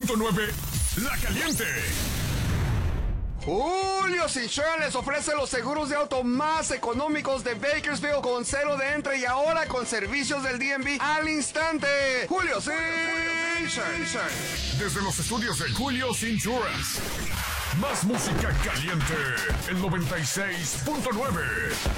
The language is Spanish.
96.9, La Caliente. Julio Insurance les ofrece los seguros de auto más económicos de Bakersfield con cero de entre y ahora con servicios del DMV al instante. Julio Insurance. Desde los estudios de Julio Insurance. Más música caliente. El 96.9.